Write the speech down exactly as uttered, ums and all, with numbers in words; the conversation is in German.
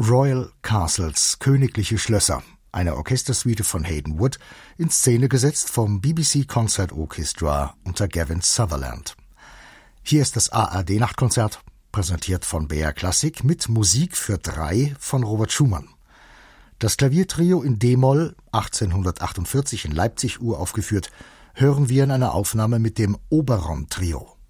Royal Castles, königliche Schlösser, eine Orchestersuite von Hayden Wood, in Szene gesetzt vom B B C Concert Orchestra unter Gavin Sutherland. Hier ist das A R D-Nachtkonzert, präsentiert von B R Klassik mit Musik für drei von Robert Schumann. Das Klaviertrio in D-Moll, achtzehnhundertachtundvierzig in Leipzig uraufgeführt, hören wir in einer Aufnahme mit dem Oberon-Trio.